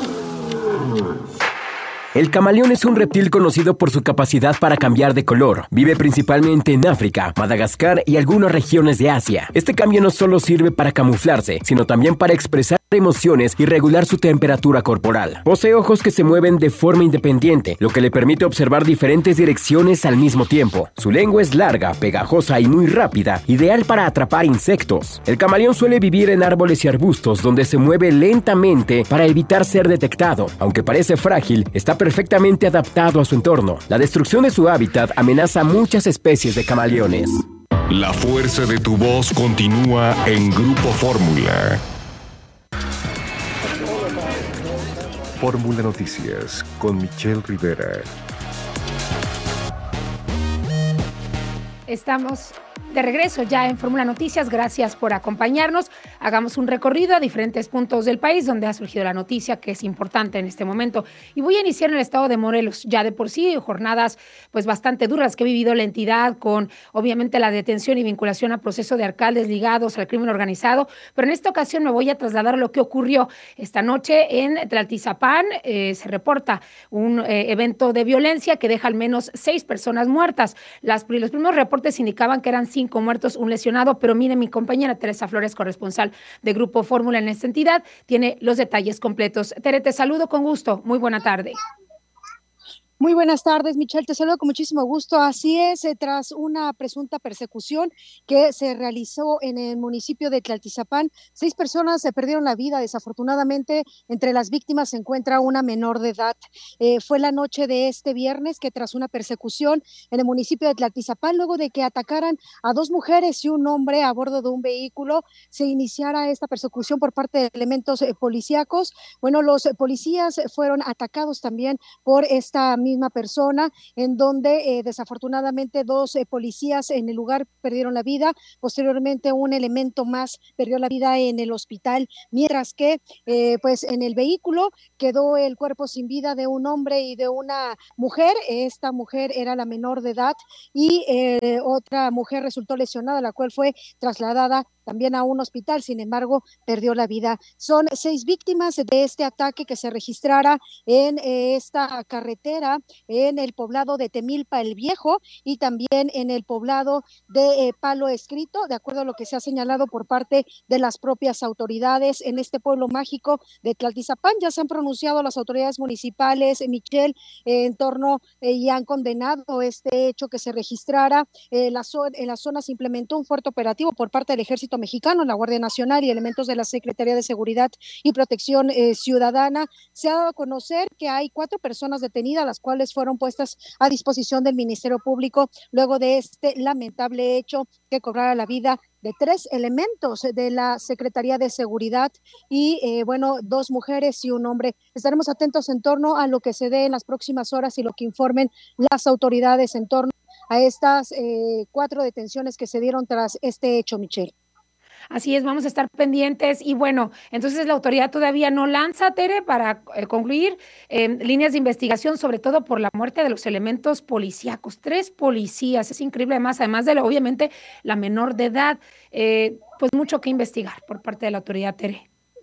El camaleón es un reptil conocido por su capacidad para cambiar de color. Vive principalmente en África, Madagascar y algunas regiones de Asia. Este cambio no solo sirve para camuflarse, sino también para expresar emociones y regular su temperatura corporal. Posee ojos que se mueven de forma independiente, lo que le permite observar diferentes direcciones al mismo tiempo. Su lengua es larga, pegajosa y muy rápida, ideal para atrapar insectos. El camaleón suele vivir en árboles y arbustos donde se mueve lentamente para evitar ser detectado. Aunque parece frágil, está perfectamente adaptado a su entorno. La destrucción de su hábitat amenaza a muchas especies de camaleones. La fuerza de tu voz continúa en Grupo Fórmula. Fórmula Noticias con Michelle Rivera. Estamos de regreso ya en Fórmula Noticias. Gracias por acompañarnos. Hagamos un recorrido a diferentes puntos del país donde ha surgido la noticia que es importante en este momento. Y voy a iniciar en el estado de Morelos. Ya de por sí, jornadas pues bastante duras que ha vivido la entidad con obviamente la detención y vinculación a proceso de alcaldes ligados al crimen organizado. Pero en esta ocasión me voy a trasladar a lo que ocurrió esta noche en Tlaltizapán. Eh, se reporta un eh, evento de violencia que deja al menos seis personas muertas. Las, los primeros reportes indicaban que eran cinco muertos, un lesionado, pero mire, mi compañera Teresa Flores, corresponsal de Grupo Fórmula en esta entidad, tiene los detalles completos. Tere, te saludo con gusto. Muy buena tarde. Muy buenas tardes, Michelle, te saludo con muchísimo gusto. Así es, eh, tras una presunta persecución que se realizó en el municipio de Tlaltizapán, seis personas se perdieron la vida. Desafortunadamente, entre las víctimas se encuentra una menor de edad. Eh, fue la noche de este viernes que tras una persecución en el municipio de Tlaltizapán, luego de que atacaran a dos mujeres y un hombre a bordo de un vehículo, se iniciara esta persecución por parte de elementos eh, policíacos. Bueno, los eh, policías fueron atacados también por esta misma persona, en donde eh, desafortunadamente dos eh, policías en el lugar perdieron la vida. Posteriormente un elemento más perdió la vida en el hospital, mientras que eh, pues en el vehículo quedó el cuerpo sin vida de un hombre y de una mujer. Esta mujer era la menor de edad y eh, otra mujer resultó lesionada, la cual fue trasladada también a un hospital, sin embargo, perdió la vida. Son seis víctimas de este ataque que se registrara en eh, esta carretera en el poblado de Temilpa el Viejo y también en el poblado de eh, Palo Escrito, de acuerdo a lo que se ha señalado por parte de las propias autoridades en este pueblo mágico de Tlaltizapán. Ya se han pronunciado las autoridades municipales, eh, Michelle, eh, en torno eh, y han condenado este hecho que se registrara. Eh, la zo- en la zona se implementó un fuerte operativo por parte del Ejército Mexicano, la Guardia Nacional y elementos de la Secretaría de Seguridad y Protección eh, Ciudadana. Se ha dado a conocer que hay cuatro personas detenidas, las cuales fueron puestas a disposición del Ministerio Público luego de este lamentable hecho que cobrara la vida de tres elementos de la Secretaría de Seguridad y, eh, bueno, dos mujeres y un hombre. Estaremos atentos en torno a lo que se dé en las próximas horas y lo que informen las autoridades en torno a estas eh, cuatro detenciones que se dieron tras este hecho, Michelle. Así es, vamos a estar pendientes y bueno, entonces la autoridad todavía no lanza, Tere, para eh, concluir eh, líneas de investigación, sobre todo por la muerte de los elementos policíacos. Tres policías, es increíble, además, además de, la, obviamente, la menor de edad, eh, pues mucho que investigar por parte de la autoridad, Tere.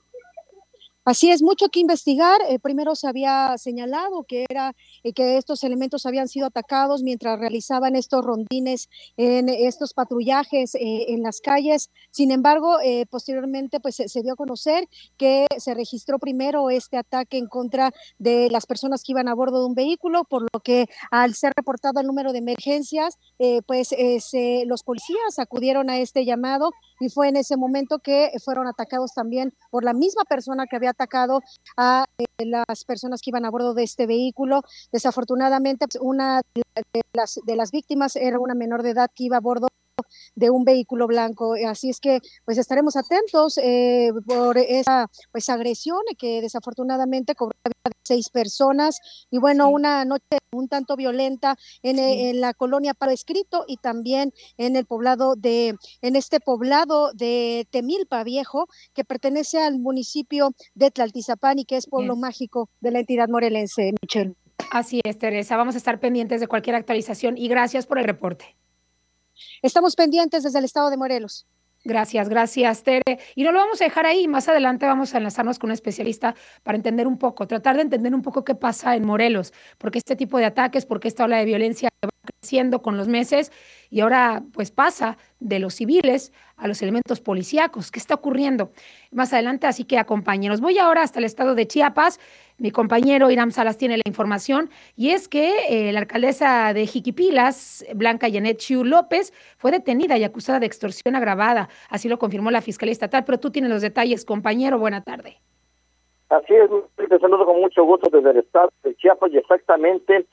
Así es, mucho que investigar. Eh, primero se había señalado que era eh, que estos elementos habían sido atacados mientras realizaban estos rondines en estos patrullajes eh, en las calles. Sin embargo, eh, posteriormente pues se, se dio a conocer que se registró primero este ataque en contra de las personas que iban a bordo de un vehículo, por lo que al ser reportado el número de emergencias, eh, pues eh, se, los policías acudieron a este llamado y fue en ese momento que fueron atacados también por la misma persona que había atacado a eh, las personas que iban a bordo de este vehículo. Desafortunadamente, una de las, de las víctimas era una menor de edad que iba a bordo de un vehículo blanco, así es que pues estaremos atentos eh, por esa pues agresión que desafortunadamente cobró la vida de seis personas y bueno, sí. Una noche un tanto violenta en, sí. en la colonia Palo Escrito y también en el poblado de, en este poblado de Temilpa Viejo, que pertenece al municipio de Tlaltizapán y que es pueblo Bien. mágico de la entidad morelense, Michelle. Así es, Teresa, vamos a estar pendientes de cualquier actualización y gracias por el reporte. Estamos pendientes desde el estado de Morelos. Gracias, gracias, Tere. Y no lo vamos a dejar ahí. Más adelante vamos a enlazarnos con un especialista para entender un poco, tratar de entender un poco qué pasa en Morelos, porque este tipo de ataques, porque esta ola de violencia va creciendo con los meses y ahora pues pasa de los civiles a los elementos policíacos. ¿Qué está ocurriendo? Más adelante, así que acompáñenos. Voy ahora hasta el estado de Chiapas. Mi compañero Iram Salas tiene la información y es que eh, la alcaldesa de Jiquipilas, Blanca Janet Chiu López, fue detenida y acusada de extorsión agravada. Así lo confirmó la Fiscalía Estatal, pero tú tienes los detalles, compañero. Buena tarde. Así es, te saludo con mucho gusto desde el estado de Chiapas y exactamente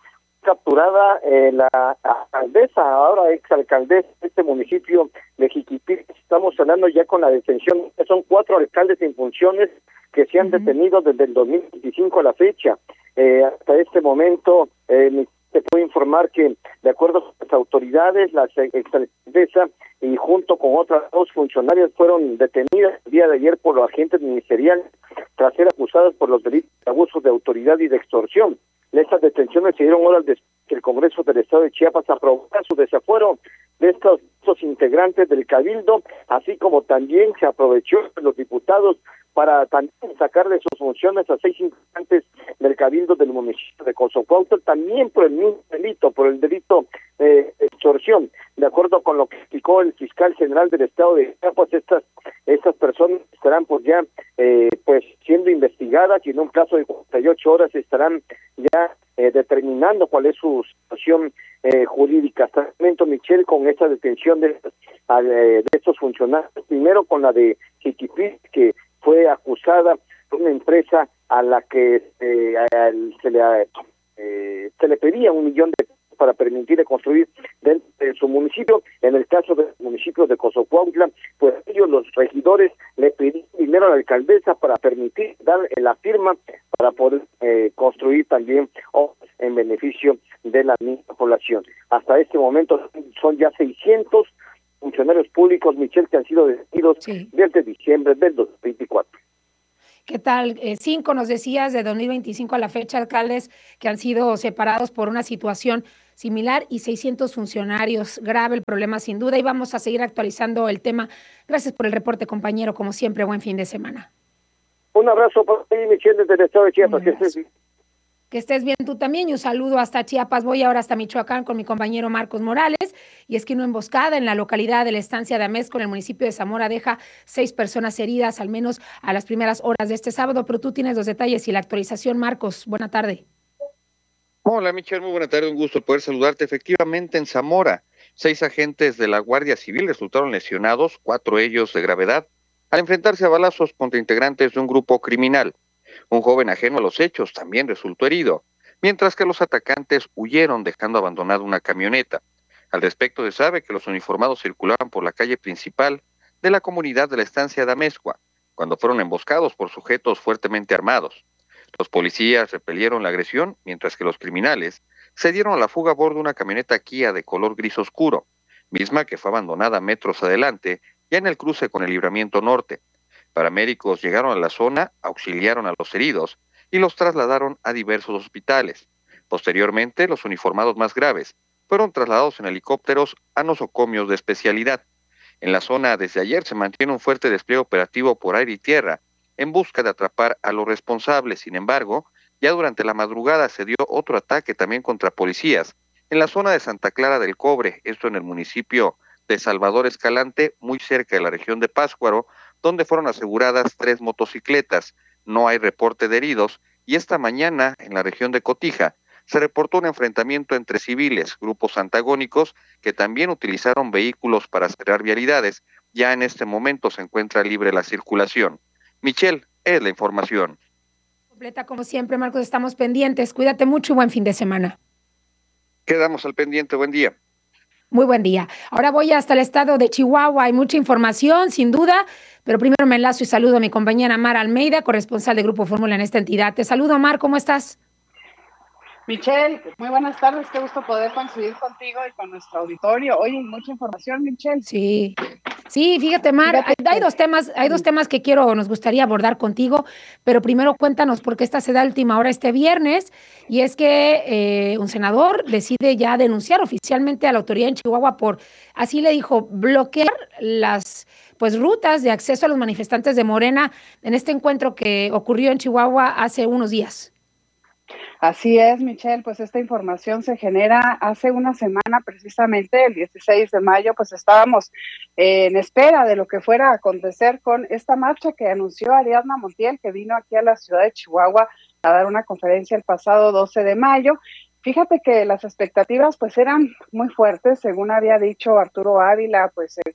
capturada eh, la alcaldesa, ahora exalcaldesa de este municipio de Jiquipilco. Estamos hablando ya con la detención, son cuatro alcaldes en funciones que se han uh-huh. detenido desde el dos mil veinticinco a la fecha. Eh, hasta este momento, eh, te puedo informar que, de acuerdo con las autoridades, la exalcaldesa y junto con otras dos funcionarias fueron detenidas el día de ayer por los agentes ministeriales tras ser acusadas por los delitos de abuso de autoridad y de extorsión. Estas detenciones se dieron horas después que el Congreso del Estado de Chiapas aprobara su desafuero de estos, estos integrantes del Cabildo, así como también se aprovechó de los diputados para también sacar de sus funciones a seis integrantes del Cabildo del municipio de Cozocuautla, también por el mismo delito, por el delito de extorsión. De acuerdo con lo que explicó el fiscal general del Estado de Chiapas, estas estas personas estarán pues ya eh, pues siendo investigadas y en un plazo de cuarenta y ocho horas estarán ya eh, determinando cuál es su situación eh, jurídica. Hasta el momento, Michelle, con esta detención de, eh, de estos funcionarios, primero con la de Jiquipilco, que fue acusada por una empresa a la que eh, a, a, se le eh, se le pedía un millón de pesos para permitirle construir dentro de su municipio. En el caso del municipio de Cozocuautla, pues ellos, los regidores, le pidieron dinero a la alcaldesa para permitir dar la firma para poder eh, construir también obras en beneficio de la misma población. Hasta este momento son ya seiscientos funcionarios públicos, Michelle, que han sido detenidos sí. desde diciembre del dos mil veinticuatro. ¿Qué tal? Eh, cinco, nos decías, de dos mil veinticinco a la fecha, alcaldes que han sido separados por una situación similar y seiscientos funcionarios. Grave el problema, sin duda, y vamos a seguir actualizando el tema. Gracias por el reporte, compañero. Como siempre, buen fin de semana. Un abrazo para ti, Michelle, desde el Estado de Chiapas. Que estés bien. Que estés bien tú también, y un saludo hasta Chiapas. Voy ahora hasta Michoacán con mi compañero Marcos Morales, y es que una emboscada en la localidad de la estancia de Amezco, en el municipio de Zamora, deja seis personas heridas, al menos a las primeras horas de este sábado, pero tú tienes los detalles y la actualización, Marcos. Buena tarde. Hola, Michelle, muy buena tarde, un gusto poder saludarte. Efectivamente, en Zamora, seis agentes de la Guardia Civil resultaron lesionados, cuatro ellos de gravedad, al enfrentarse a balazos contra integrantes de un grupo criminal. Un joven ajeno a los hechos también resultó herido, mientras que los atacantes huyeron dejando abandonada una camioneta. Al respecto, se sabe que los uniformados circulaban por la calle principal de la comunidad de la estancia de Amezcua, cuando fueron emboscados por sujetos fuertemente armados. Los policías repelieron la agresión, mientras que los criminales se dieron a la fuga a bordo de una camioneta Kia de color gris oscuro, misma que fue abandonada metros adelante, ya en el cruce con el Libramiento Norte. Paramédicos llegaron a la zona, auxiliaron a los heridos y los trasladaron a diversos hospitales. Posteriormente, los uniformados más graves fueron trasladados en helicópteros a nosocomios de especialidad. En la zona, desde ayer, se mantiene un fuerte despliegue operativo por aire y tierra en busca de atrapar a los responsables. Sin embargo, ya durante la madrugada se dio otro ataque también contra policías en la zona de Santa Clara del Cobre, esto en el municipio de Salvador Escalante, muy cerca de la región de Pátzcuaro, donde fueron aseguradas tres motocicletas. No hay reporte de heridos, y esta mañana, en la región de Cotija, se reportó un enfrentamiento entre civiles, grupos antagónicos, que también utilizaron vehículos para cerrar vialidades. Ya en este momento se encuentra libre la circulación. Michelle, es la información. Completa como siempre, Marcos, estamos pendientes. Cuídate mucho y buen fin de semana. Quedamos al pendiente, buen día. Muy buen día. Ahora voy hasta el estado de Chihuahua. Hay mucha información, sin duda, pero primero me enlazo y saludo a mi compañera Mar Almeida, corresponsal de Grupo Fórmula en esta entidad. Te saludo, Mar, ¿cómo estás? Michelle, muy buenas tardes, qué gusto poder coincidir contigo y con nuestro auditorio. Oye, mucha información, Michelle. Sí, sí, fíjate, Mar, fíjate hay, hay dos temas, hay dos temas que quiero, nos gustaría abordar contigo, pero primero cuéntanos por qué esta se da a última hora este viernes, y es que eh, un senador decide ya denunciar oficialmente a la autoridad en Chihuahua por, así le dijo, bloquear las pues rutas de acceso a los manifestantes de Morena en este encuentro que ocurrió en Chihuahua hace unos días. Así es, Michelle, pues esta información se genera hace una semana, precisamente el dieciséis de mayo, pues estábamos eh, en espera de lo que fuera a acontecer con esta marcha que anunció Ariadna Montiel, que vino aquí a la ciudad de Chihuahua a dar una conferencia el pasado doce de mayo. Fíjate que las expectativas pues eran muy fuertes, según había dicho Arturo Ávila, pues eh, eh,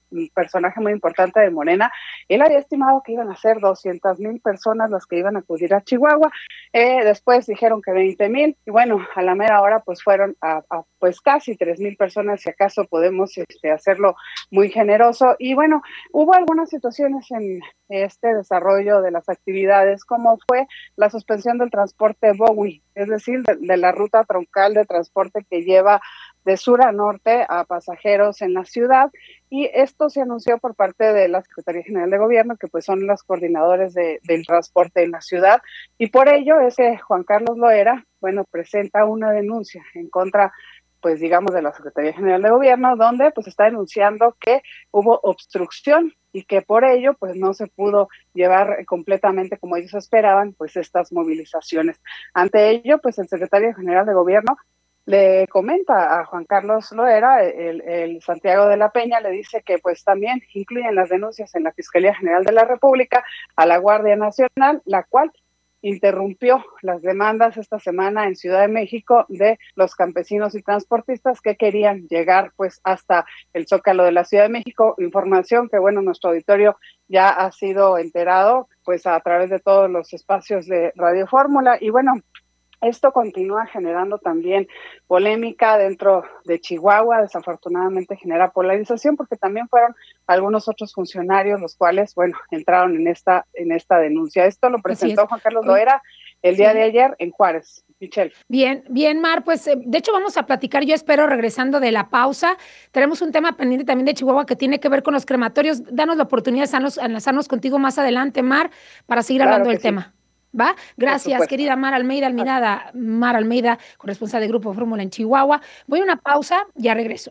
un personaje muy importante de Morena, él había estimado que iban a ser doscientas mil personas las que iban a acudir a Chihuahua, eh, después dijeron que veinte mil, y bueno, a la mera hora pues fueron a, a pues casi tres mil personas, si acaso podemos este, hacerlo muy generoso, y bueno, hubo algunas situaciones en este desarrollo de las actividades, como fue la suspensión del transporte Bowie, es decir, de, de la ruta troncal de transporte que lleva de sur a norte a pasajeros en la ciudad, y esto se anunció por parte de la Secretaría General de Gobierno, que pues son los coordinadores de, del transporte en la ciudad, y por ello es que Juan Carlos Loera, bueno, presenta una denuncia en contra, pues digamos, de la Secretaría General de Gobierno, donde pues está denunciando que hubo obstrucción y que por ello pues no se pudo llevar completamente como ellos esperaban pues estas movilizaciones. Ante ello, pues el Secretario General de Gobierno le comenta a Juan Carlos Loera, el, el Santiago de la Peña, le dice que pues también incluyen las denuncias en la Fiscalía General de la República a la Guardia Nacional, la cual interrumpió las demandas esta semana en Ciudad de México de los campesinos y transportistas que querían llegar pues hasta el Zócalo de la Ciudad de México. Información que bueno, nuestro auditorio ya ha sido enterado pues a través de todos los espacios de Radio Fórmula, y bueno, esto continúa generando también polémica dentro de Chihuahua, desafortunadamente genera polarización porque también fueron algunos otros funcionarios los cuales, bueno, entraron en esta en esta denuncia. Esto lo presentó Juan Carlos Loera el día sí. de ayer en Juárez. Michelle. Bien, bien, Mar, pues eh, de hecho vamos a platicar, yo espero, regresando de la pausa. Tenemos un tema pendiente también de Chihuahua que tiene que ver con los crematorios. Danos la oportunidad de enlazarnos contigo más adelante, Mar, para seguir claro hablando del sí. tema. ¿Va? Gracias, querida Mar Almeida Almirada, Mar Almeida, corresponsal de Grupo Fórmula en Chihuahua. Voy a una pausa, ya regreso.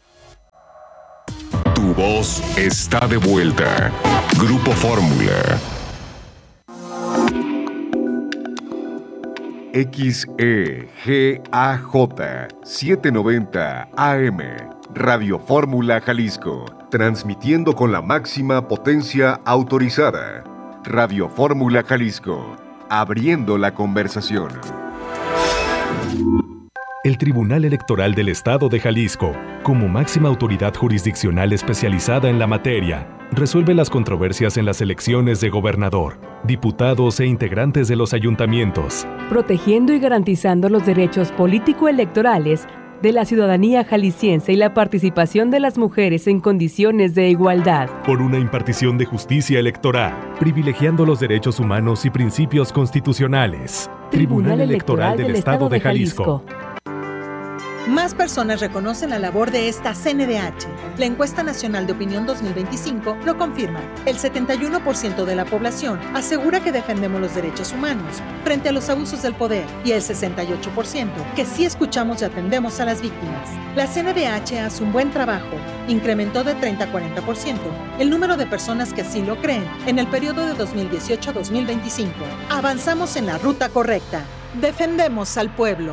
Tu voz está de vuelta. Grupo Fórmula. X E G A J setecientos noventa A M, Radio Fórmula Jalisco, transmitiendo con la máxima potencia autorizada. Radio Fórmula Jalisco, abriendo la conversación. El Tribunal Electoral del Estado de Jalisco, como máxima autoridad jurisdiccional especializada en la materia, resuelve las controversias en las elecciones de gobernador, diputados e integrantes de los ayuntamientos, protegiendo y garantizando los derechos político-electorales de la ciudadanía jalisciense y la participación de las mujeres en condiciones de igualdad. Por una impartición de justicia electoral, privilegiando los derechos humanos y principios constitucionales. Tribunal, Tribunal Electoral, Electoral del, del Estado de Jalisco. Más personas reconocen la labor de esta C N D H. La encuesta nacional de opinión dos mil veinticinco lo confirma. El setenta y uno por ciento de la población asegura que defendemos los derechos humanos frente a los abusos del poder y el sesenta y ocho por ciento que sí escuchamos y atendemos a las víctimas. La C N D H hace un buen trabajo. Incrementó de treinta a cuarenta por ciento el número de personas que así lo creen en el periodo de dos mil dieciocho a dos mil veinticinco. Avanzamos en la ruta correcta. Defendemos al pueblo.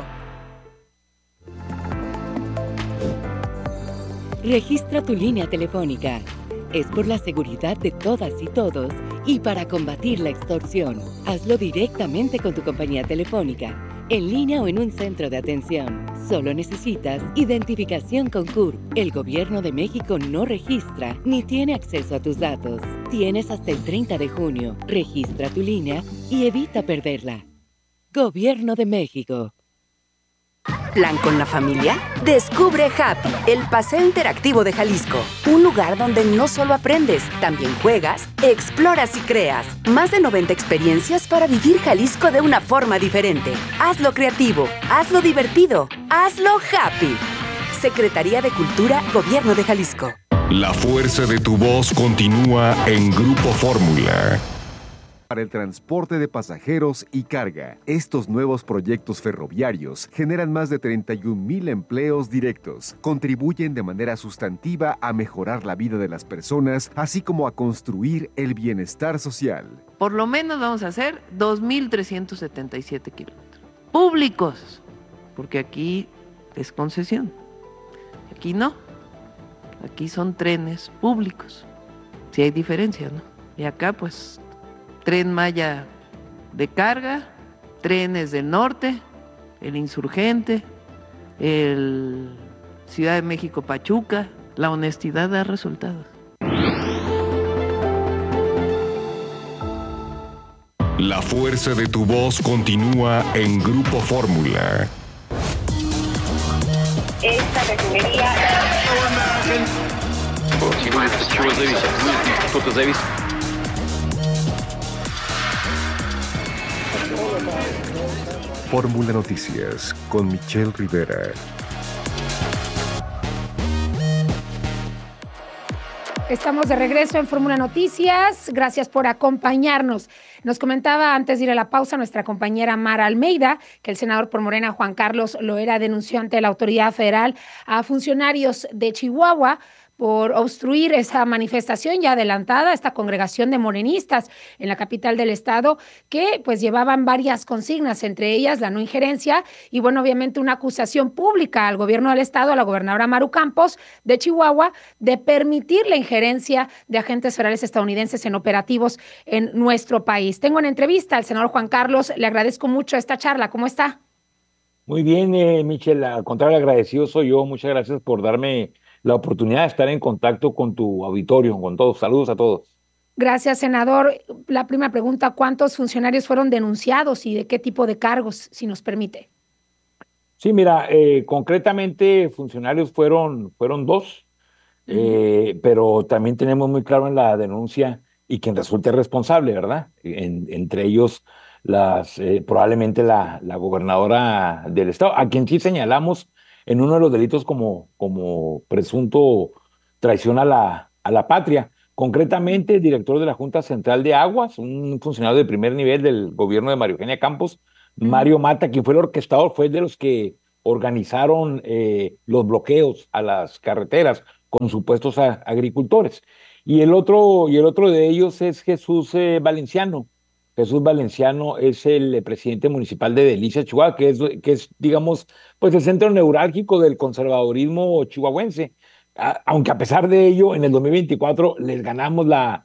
Registra tu línea telefónica. Es por la seguridad de todas y todos y para combatir la extorsión. Hazlo directamente con tu compañía telefónica, en línea o en un centro de atención. Solo necesitas identificación con C U R P. El Gobierno de México no registra ni tiene acceso a tus datos. Tienes hasta el treinta de junio. Registra tu línea y evita perderla. Gobierno de México. ¿Plan con la familia? Descubre Happy, el paseo interactivo de Jalisco. Un lugar donde no solo aprendes, también juegas, exploras y creas. Más de noventa experiencias para vivir Jalisco de una forma diferente. Hazlo creativo, hazlo divertido, hazlo happy. Secretaría de Cultura, Gobierno de Jalisco. La fuerza de tu voz continúa en Grupo Fórmula. Para el transporte de pasajeros y carga, estos nuevos proyectos ferroviarios generan más de treinta y un mil empleos directos, contribuyen de manera sustantiva a mejorar la vida de las personas, así como a construir el bienestar social. Por lo menos vamos a hacer dos mil trescientos setenta y siete kilómetros públicos, porque aquí es concesión, aquí no, aquí son trenes públicos, sí hay diferencia, ¿no? Y acá pues Tren Maya de carga, trenes del norte, el Insurgente, el Ciudad de México Pachuca. La honestidad da resultados. La fuerza de tu voz continúa en Grupo Fórmula. Esta refinería... Fórmula Noticias con Michelle Rivera. Estamos de regreso en Fórmula Noticias. Gracias por acompañarnos. Nos comentaba antes de ir a la pausa nuestra compañera Mara Almeida que el senador por Morena, Juan Carlos Loera, denunció ante la autoridad federal a funcionarios de Chihuahua por obstruir esa manifestación ya adelantada, esta congregación de morenistas en la capital del estado, que pues llevaban varias consignas, entre ellas la no injerencia y bueno, obviamente una acusación pública al gobierno del estado, a la gobernadora Maru Campos de Chihuahua, de permitir la injerencia de agentes federales estadounidenses en operativos en nuestro país. Tengo en entrevista al senador Juan Carlos, le agradezco mucho esta charla, ¿cómo está? Muy bien, eh, Michelle, al contrario, agradecido soy yo, muchas gracias por darme la oportunidad de estar en contacto con tu auditorio, con todos. Saludos a todos. Gracias, senador. La primera pregunta, ¿cuántos funcionarios fueron denunciados y de qué tipo de cargos, si nos permite? Sí, mira, eh, concretamente funcionarios fueron, fueron dos, uh-huh. eh, pero también tenemos muy claro en la denuncia y quien resulte responsable, ¿verdad? En, entre ellos, las eh, probablemente la, la gobernadora del estado, a quien sí señalamos en uno de los delitos como, como presunto traición a la, a la patria. Concretamente, el director de la Junta Central de Aguas, un funcionario de primer nivel del gobierno de María Eugenia Campos, mm. Mario Mata, quien fue el orquestador, fue de los que organizaron eh, los bloqueos a las carreteras con supuestos a, agricultores. Y el, otro, y el otro de ellos es Jesús eh, Valenciano. Jesús Valenciano es el presidente municipal de Delicias, Chihuahua, que es, que es, digamos, pues el centro neurálgico del conservadurismo chihuahuense. A, aunque a pesar de ello, en el dos mil veinticuatro les ganamos la,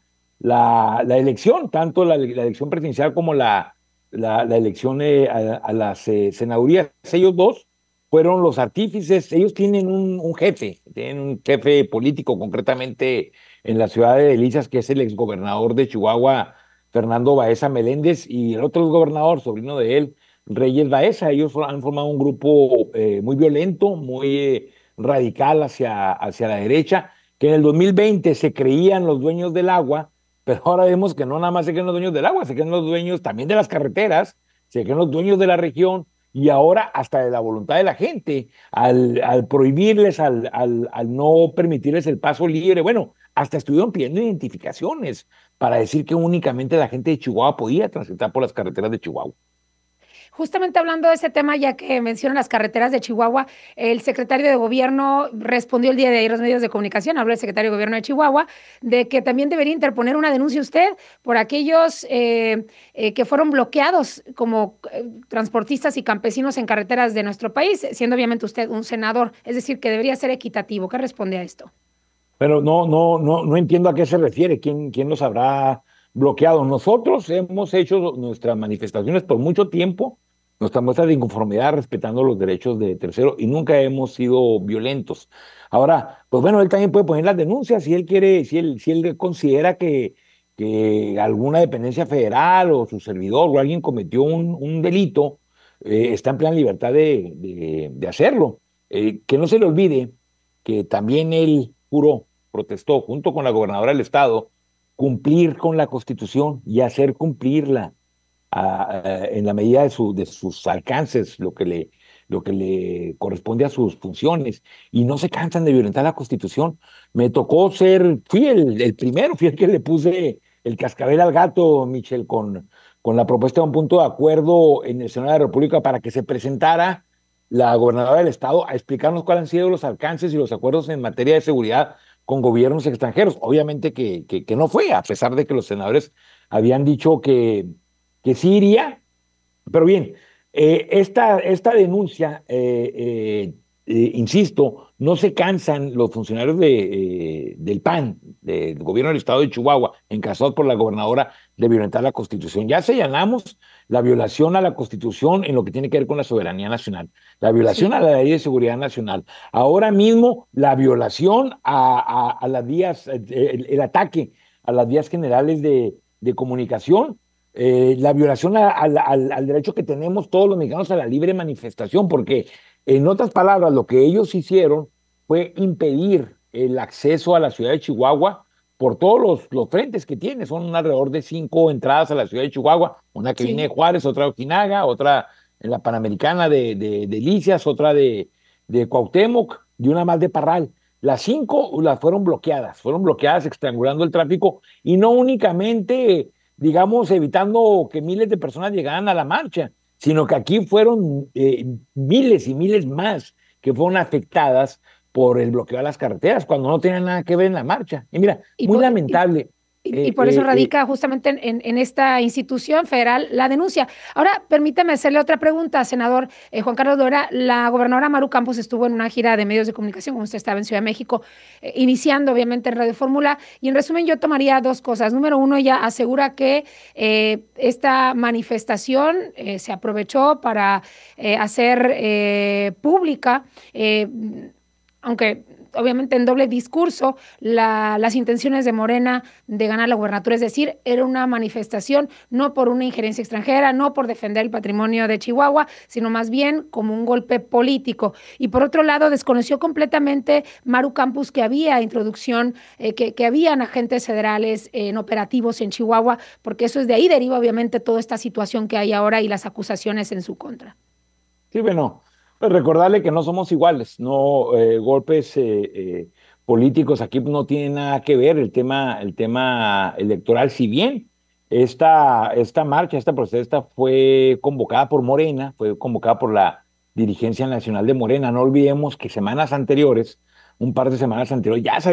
la, la elección, tanto la, la elección presidencial como la, la, la elección eh, a, a las eh, senadurías. Ellos dos fueron los artífices, ellos tienen un, un jefe, tienen un jefe político, concretamente en la ciudad de Delicias, que es el exgobernador de Chihuahua, Fernando Baeza Meléndez, y el otro gobernador, sobrino de él, Reyes Baeza. Ellos han formado un grupo eh, muy violento, muy eh, radical hacia, hacia la derecha, que en el dos mil veinte se creían los dueños del agua, pero ahora vemos que no nada más se creen los dueños del agua, se creen los dueños también de las carreteras, se creen los dueños de la región, y ahora hasta de la voluntad de la gente, al, al prohibirles, al, al, al no permitirles el paso libre. Bueno, hasta estuvieron pidiendo identificaciones para decir que únicamente la gente de Chihuahua podía transitar por las carreteras de Chihuahua. Justamente hablando de ese tema, ya que mencionan las carreteras de Chihuahua, el secretario de Gobierno respondió el día de ayer a los medios de comunicación, habló el secretario de Gobierno de Chihuahua, de que también debería interponer una denuncia usted por aquellos eh, eh, que fueron bloqueados como eh, transportistas y campesinos en carreteras de nuestro país, siendo obviamente usted un senador, es decir, que debería ser equitativo. ¿Qué responde a esto? Pero no, no, no, no entiendo a qué se refiere, quién, quién los habrá bloqueado. Nosotros hemos hecho nuestras manifestaciones por mucho tiempo, nuestra muestra de inconformidad respetando los derechos de terceros y nunca hemos sido violentos. Ahora, pues bueno, él también puede poner las denuncias si él quiere, si él, si él considera que, que alguna dependencia federal o su servidor o alguien cometió un, un delito, eh, está en plena libertad de, de, de hacerlo. Eh, que no se le olvide que también él juró, protestó junto con la gobernadora del estado, cumplir con la Constitución y hacer cumplirla a, a, en la medida de, su, de sus alcances, lo que, le, lo que le corresponde a sus funciones, y no se cansan de violentar la Constitución. Me tocó ser, fui el, el primero, fui el que le puse el cascabel al gato, Michelle, con, con la propuesta de un punto de acuerdo en el Senado de la República para que se presentara la gobernadora del estado a explicarnos cuáles han sido los alcances y los acuerdos en materia de seguridad con gobiernos extranjeros. Obviamente que, que, que no fue, a pesar de que los senadores habían dicho que, que sí iría. Pero bien, eh, esta, esta denuncia, eh, eh, eh, insisto, no se cansan los funcionarios de, eh, del P A N, del gobierno del estado de Chihuahua, encabezados por la gobernadora, de violentar la Constitución. Ya señalamos la violación a la Constitución en lo que tiene que ver con la soberanía nacional, la violación sí. a la Ley de Seguridad Nacional. Ahora mismo, la violación a, a, a las vías, el, el ataque a las vías generales de, de comunicación, eh, la violación a- al, al- al derecho que tenemos todos los mexicanos a la libre manifestación, porque en otras palabras, lo que ellos hicieron fue impedir el acceso a la ciudad de Chihuahua por todos los, los frentes que tiene. Son alrededor de cinco entradas a la ciudad de Chihuahua, una que Sí. viene de Juárez, otra de Ojinaga, otra en la Panamericana de, de, de Licias, otra de, de Cuauhtémoc y una más de Parral. Las cinco las fueron bloqueadas, fueron bloqueadas estrangulando el tráfico y no únicamente, digamos, evitando que miles de personas llegaran a la marcha, sino que aquí fueron eh, miles y miles más que fueron afectadas por el bloqueo de las carreteras, cuando no tenían nada que ver en la marcha. Y mira, Y muy por- y- lamentable. Y, eh, y por eso eh, eh, radica justamente en, en- en esta institución federal la denuncia. Ahora, permítame hacerle otra pregunta, senador eh, Juan Carlos Dora. La gobernadora Maru Campos estuvo en una gira de medios de comunicación, como usted estaba en Ciudad de México, eh, iniciando obviamente en Radio Fórmula. Y en resumen, yo tomaría dos cosas. Número uno, ella asegura que eh, esta manifestación eh, se aprovechó para eh, hacer eh, pública, eh, aunque obviamente en doble discurso, la- las intenciones de Morena de ganar la gubernatura, es decir, era una manifestación no por una injerencia extranjera, no por defender el patrimonio de Chihuahua, sino más bien como un golpe político. Y por otro lado, desconoció completamente Maru Campus que había introducción, eh, que, que habían agentes federales eh, en operativos en Chihuahua, porque eso es de ahí deriva obviamente toda esta situación que hay ahora y las acusaciones en su contra. Sí, bueno, pues recordarle que no somos iguales, no eh, golpes eh, eh, políticos aquí no tienen nada que ver el tema, el tema electoral, si bien esta, esta marcha, esta protesta fue convocada por Morena, fue convocada por la dirigencia nacional de Morena. No olvidemos que semanas anteriores, un par de semanas anteriores, ya se